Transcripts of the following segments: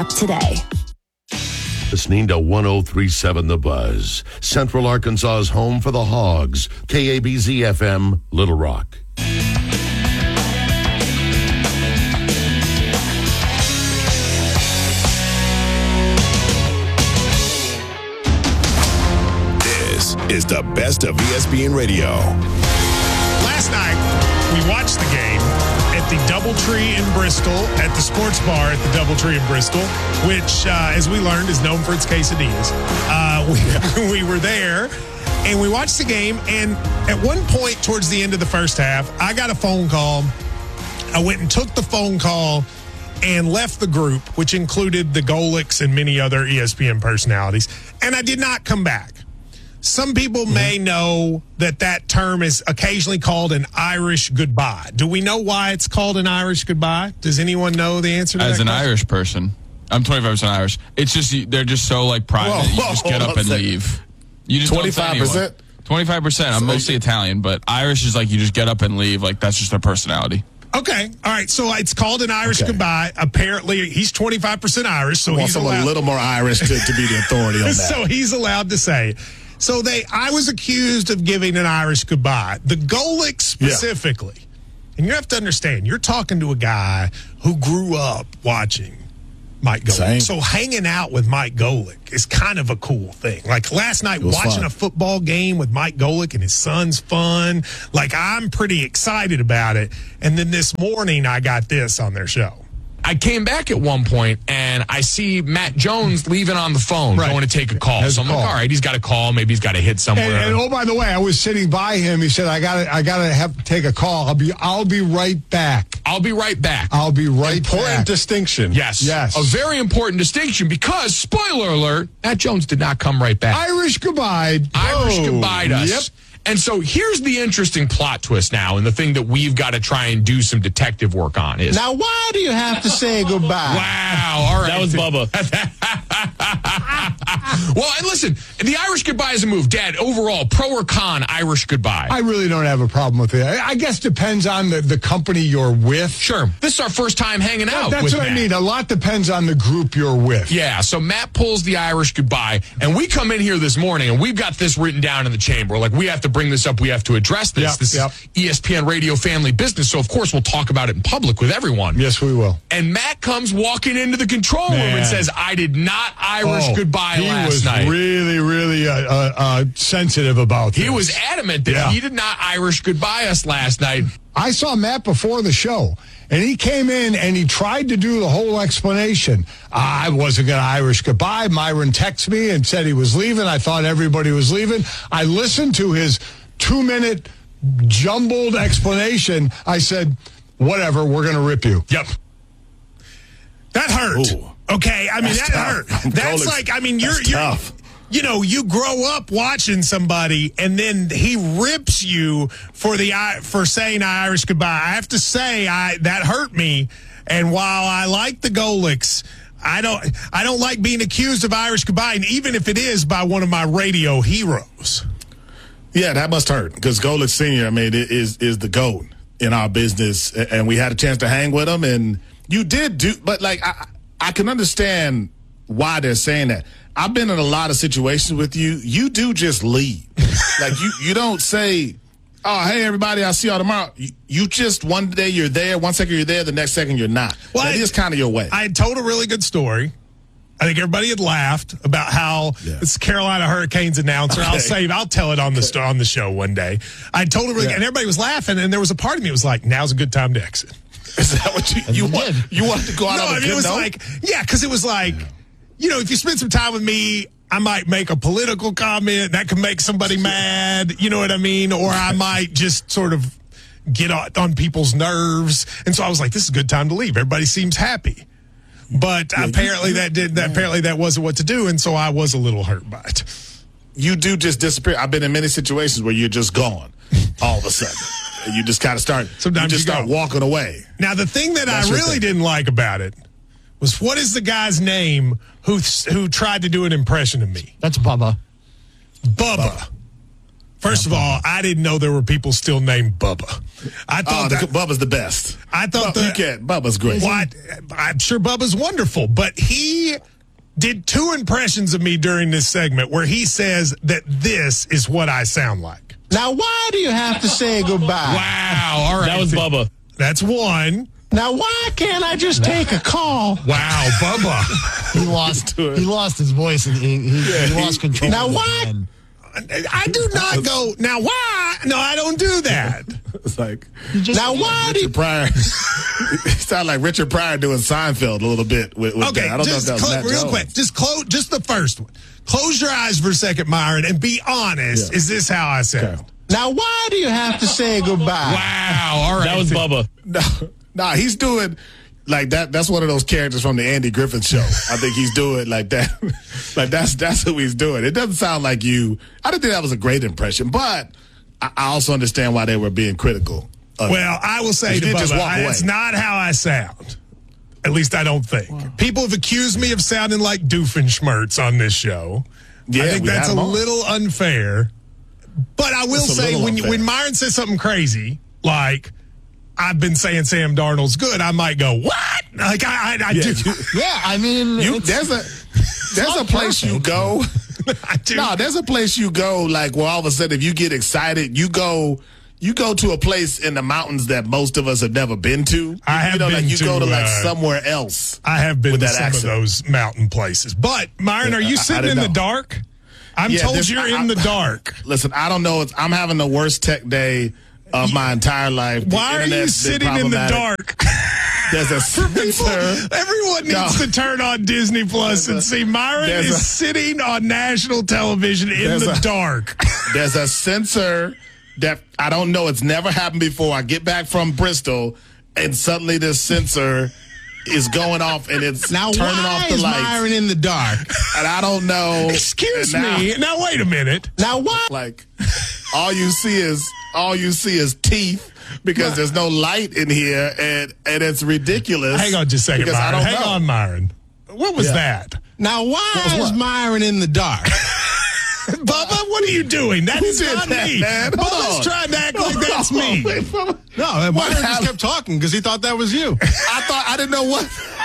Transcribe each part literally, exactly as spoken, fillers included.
today. Listening to one oh three point seven The Buzz, Central Arkansas's home for the Hogs, K A B Z F M, Little Rock. This is the best of E S P N Radio. Last night, we watched the game at the Doubletree in Bristol, at the sports bar at the Doubletree in Bristol, which, uh, as we learned, is known for its quesadillas. Uh, we, we were there, and we watched the game, and at one point towards the end of the first half, I got a phone call. I went and took the phone call and left the group, which included the Golics and many other E S P N personalities, and I did not come back. Some people may know that that term is occasionally called an Irish goodbye. Do we know why it's called an Irish goodbye? Does anyone know the answer to that? As an question? Irish person, I'm twenty-five percent Irish. It's just, they're just so like private. Whoa, you just whoa, get hold up on and a second. leave. You just twenty-five percent? twenty-five percent. I'm mostly Italian, but Irish is like you just get up and leave. Like that's just their personality. Okay. All right. So it's called an Irish Okay. goodbye. Apparently, he's twenty-five percent Irish, so I want he's someone allowed. a little more Irish to, to be the authority on that. So he's allowed to say. So they, I was accused of giving an Irish goodbye. The Golics specifically, yeah. And you have to understand, you're talking to a guy who grew up watching Mike Golic. Same. So hanging out with Mike Golic is kind of a cool thing. Like last night, watching fun. a football game with Mike Golic and his son's fun. Like I'm pretty excited about it. And then this morning, I got this on their show. I came back at one point and I see Matt Jones leaving on the phone, Right. going to take a call. Has So a I'm call. like, all right, he's got a call. Maybe he's got to hit somewhere. And, and oh, by the way, I was sitting by him. He said, "I got to, I got to have take a call. I'll be, I'll be right back. I'll be right back. I'll be right Important back." distinction. Yes. Yes. A very important distinction because, spoiler alert, Matt Jones did not come right back. Irish goodbye. Irish Oh, goodbye us. Yep. And so here's the interesting plot twist now, and the thing that we've got to try and do some detective work on is. Now, why do you have to say goodbye? Wow. All right. That was Bubba. Well, and listen, the Irish goodbye is a move. Dad, overall, pro or con Irish goodbye? I really don't have a problem with it. I I guess depends on the, the company you're with. Sure. This is our first time hanging out. That's with what Matt. I mean. A lot depends on the group you're with. Yeah, so Matt pulls the Irish goodbye, and we come in here this morning, and we've got this written down in the chamber. Like, we have to bring this up. We have to address this. Yep, this yep. is E S P N radio family business, so of course we'll talk about it in public with everyone. Yes, we will. And Matt comes walking into the control room Man. and says, I did not Irish Oh, goodbye he last was night. really, really uh, uh, uh, sensitive about this. He was adamant that Yeah. he did not Irish goodbye us last night. I saw Matt before the show, and he came in and he tried to do the whole explanation. I wasn't going to Irish goodbye. Myron texted me and said he was leaving. I thought everybody was leaving. I listened to his two-minute jumbled explanation. I said, whatever, we're going to rip you. Yep. That hurt. Ooh. Okay, I mean, That's that tough. hurt. That's Golic's- like, I mean, you're, that's you're tough. you know, you grow up watching somebody and then he rips you for the for saying Irish goodbye. I have to say, I that hurt me. And while I like the Golics, I don't I don't like being accused of Irish goodbye, and even if it is by one of my radio heroes. Yeah, that must hurt because Golic Senior, I mean, is is the GOAT in our business, and we had a chance to hang with him, and you did do, but like I, I can understand why they're saying that. I've been in a lot of situations with you. You do just leave, like you you don't say, "Oh, hey everybody, I'll see y'all tomorrow." You, you just one day you're there, one second you're there, the next second you're not. Well, that I- is kind of your way. I had told a really good story. I think everybody had laughed about how Yeah. it's Carolina Hurricanes announcer. I'll Okay. save. I'll tell it on the st- on the show one day. I told it really, Yeah. and everybody was laughing. And there was a part of me that was like, "Now's a good time to exit." Is that what you you want? You want to go out No, on a I mean, good it was note? like, yeah, because it was like, you know, if you spend some time with me, I might make a political comment that could make somebody mad. You know what I mean? Or I might just sort of get on, on people's nerves. And so I was like, this is a good time to leave. Everybody seems happy. But Yeah, apparently you- that did that. Apparently that wasn't what to do, and so I was a little hurt by it. You do just disappear. I've been in many situations where you're just gone all of a sudden. You just kind of start. Sometimes you just you start go. walking away. Now the thing that That's I your really thing. didn't like about it was, what is the guy's name who who tried to do an impression of me? That's Bubba. Bubba. First of all, I didn't know there were people still named Bubba. I thought Oh, the, that, Bubba's the best. I thought Bubba, that you can't. Bubba's great. What? I'm sure Bubba's wonderful, but he did two impressions of me during this segment where he says that this is what I sound like. Now, why do you have to say goodbye? Wow. All right. That was Bubba. That's one. Now, why can't I just take a call? Wow, Bubba. He lost. He lost his voice and he, he, he lost control. Now, of it why? again. I do not go, now why? No, I don't do that. It's like, Now, why do you... Richard Pryor. It sounded like Richard Pryor doing Seinfeld a little bit. With, with Okay, that. I don't just know if that was clo- Matt real Jones. quick, just close, just the first one. Close your eyes for a second, Myron, and be honest. Yeah. Is this how I sound? Okay. Now, why do you have to say goodbye? Wow, all right. That was Bubba. No, nah, he's doing like that. That's one of those characters from the Andy Griffith Show. I think he's doing like that. Like that's that's who he's doing. It doesn't sound like you. I didn't think that was a great impression, but I, I also understand why they were being critical. of it. Well, I will say You to did just Bubba, walk I- away. it's not how I sound. At least I don't think. People have accused me of sounding like Doofenshmirtz on this show. Yeah, I think we that's had a him on. little unfair. But I will It's a say, little when unfair. when Myron says something crazy, like I've been saying Sam Darnold's good, I might go, what? Like I, I, I Yeah, do. you- Yeah, I mean, You, it's- there's a there's a not place you perfect. go. I do. No, there's a place you go. Like where all of a sudden, if you get excited, you go. You go to a place in the mountains that most of us have never been to. I have you know, like been you go to, to like uh, somewhere else. I have been with to that some accent. of those mountain places. But Myron, Yeah, are you I- I sitting in didn't the know. dark? I'm Yeah, told this- you're I- in I- the dark. Listen, I don't know. It's, I'm having the worst tech day of my entire life. The Why are you internet's been sitting in the problematic. dark? There's a People, sensor. everyone needs No. to turn on Disney Plus and see Myron there's is a- sitting on national television in There's the a- dark. There's a sensor that I don't know. It's never happened before. I get back from Bristol, and suddenly this sensor is going off, and it's Now, turning why off the is lights. Myron in the dark? And I don't know. Excuse And now, me. Now wait a minute. Now, why? Like, all you see is all you see is teeth because there's no light in here, and and it's ridiculous. Hang on just a second, because I Myron. don't Hang know. on, Myron. What was Yeah. that? Now, why was is what? Myron in the dark? Bubba, what are you doing? That Who is did not that, me. man? Hold Bubba's on. trying to act like that's me. No, Myron just happened? kept talking because he thought that was you. I thought I didn't know what.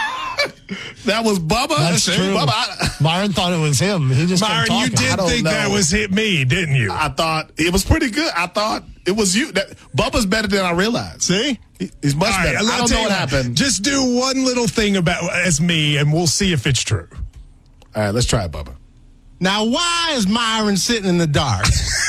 That was Bubba. That's true. Bubba, I, Myron thought it was him. He just Myron, kept you talking. did don't think that know. was hit me, didn't you? I thought it was pretty good. I thought it was you. That, Bubba's better than I realized. See? He- He's much All right, better. I'll I don't tell know you what happened. Just do one little thing about as me, and we'll see if it's true. All right, let's try it, Bubba. Now, why is Myron sitting in the dark?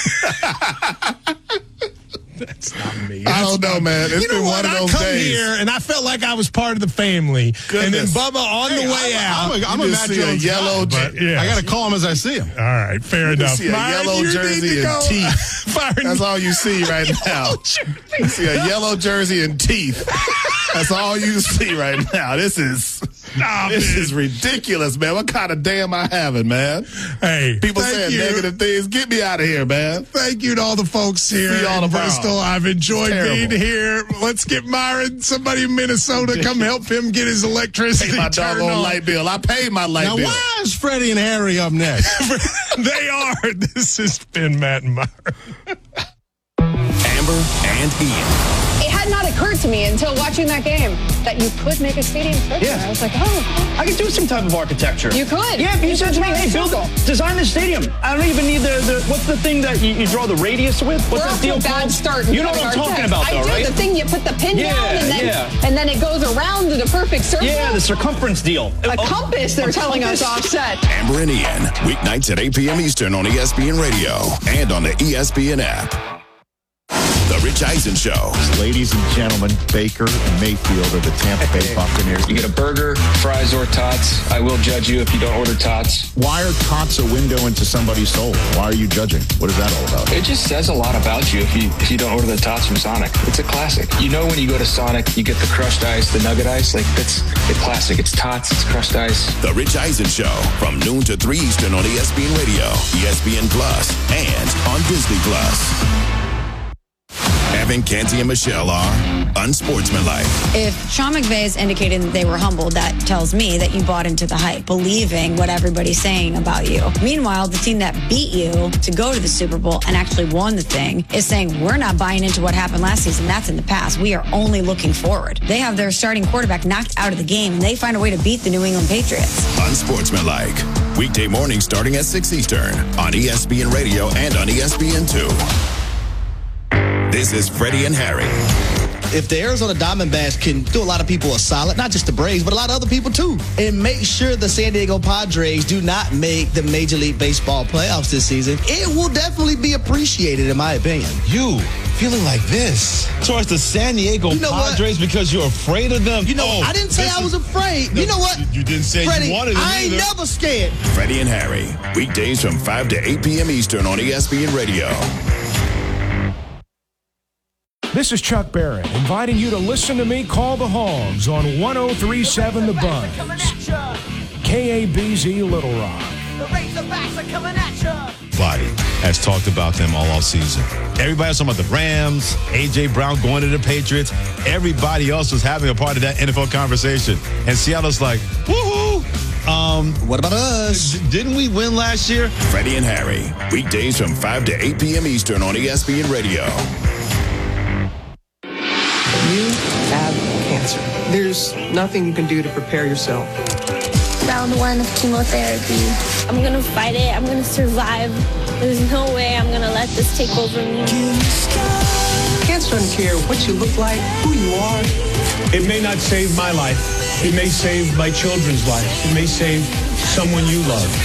That's not me. I don't know, man. It's you know been what? one of I those come days. here and I felt like I was part of the family, and then Goodness. Bubba on the way out. I'm a, I'm You a just Matt see a Jones yellow guy, j- but yeah. I got to call him as I see him. All right, fair enough. see a Myron, yellow you need jersey to and go. teeth. Myron, That's all you see right now. You see a yellow jersey and teeth. That's all you see right now. This is Stop this it. is ridiculous, man. What kind of day am I having, man? Hey, People thank saying you. negative things. Get me out of here, man. Thank you to all the folks here See y'all in tomorrow. Bristol. I've enjoyed Terrible. being here. Let's get Myron, somebody in Minnesota, come help him get his electricity Pay my turned doggone on. light bill. I paid my light Now, bill. why is Freddie and Harry up next? They are. This has been Matt and Myron. Amber and Ian. It had not occurred to me until watching that game that you could make a stadium circular. Yeah. I was like, oh, I could do some type of architecture. you could. Yeah, if you You said could to me, draw a hey, build, circle. design the stadium. I don't even need the, the what's the thing that you, you draw the radius with? What's We're that off to deal a bad called? start. You know what I'm talking about, though, I do. right? The thing you put the pin Yeah, down and then yeah. and then it goes around to the perfect circle. Yeah, the circumference deal. a Oh, compass. They're a telling us compass? offset. Amber and Ian. Weeknights at eight p.m. Eastern on E S P N Radio and on the E S P N app. The Rich Eisen Show. Ladies and gentlemen, Baker and Mayfield are the Tampa Bay Buccaneers. You get a burger, fries, or tots. I will judge you if you don't order tots. Why are tots a window into somebody's soul? Why are you judging? What is that all about? It just says a lot about you if you if you don't order the tots from Sonic. It's a classic. You know when you go to Sonic, you get the crushed ice, the nugget ice. Like, that's the classic. It's tots, it's crushed ice. The Rich Eisen Show from noon to three Eastern on E S P N Radio, E S P N Plus, and on Disney Plus. Have Stephen, Canty, and Michelle are unsportsmanlike. If Sean McVay is indicating that they were humbled, that tells me that you bought into the hype, believing what everybody's saying about you. Meanwhile, the team that beat you to go to the Super Bowl and actually won the thing is saying, we're not buying into what happened last season. That's in the past. We are only looking forward. They have their starting quarterback knocked out of the game, and they find a way to beat the New England Patriots. Unsportsmanlike. Weekday mornings starting at six Eastern on E S P N Radio and on E S P N two. This is Freddie and Harry. If the Arizona Diamondbacks can do a lot of people a solid, not just the Braves, but a lot of other people too, and make sure the San Diego Padres do not make the Major League Baseball playoffs this season, it will definitely be appreciated, in my opinion. You feeling like this towards the San Diego you know Padres what? because you're afraid of them? You know, oh, I didn't say I was afraid. No, you know what? You didn't say Freddie, you wanted them I ain't either. never scared. Freddie and Harry. Weekdays from five to eight p.m. Eastern on E S P N Radio. This is Chuck Barrett, inviting you to listen to me call the Hogs on one oh three point seven The Buzz. K A B Z Little Rock. Body has talked about them all off season. Everybody was talking about the Rams, A J. Brown going to the Patriots. Everybody else was having a part of that N F L conversation. And Seattle's like, woohoo! Um, what about us? D- didn't we win last year? Freddie and Harry. Weekdays from five to eight p.m. Eastern on E S P N Radio. You have cancer. There's nothing you can do to prepare yourself. Round one of chemotherapy. I'm going to fight it. I'm going to survive. There's no way I'm going to let this take over me. Cancer doesn't care what you look like, who you are. It may not save my life. It may save my children's lives. It may save someone you love.